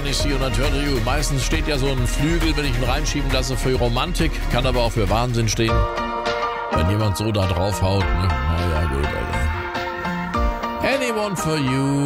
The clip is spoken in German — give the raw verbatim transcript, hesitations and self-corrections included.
when I see you and I turn to you. Meistens steht ja so ein Flügel, wenn ich ihn reinschieben lasse, für Romantik, kann aber auch für Wahnsinn stehen. Wenn jemand so da drauf haut, ne? Naja, gut, Alter. Anyone for you.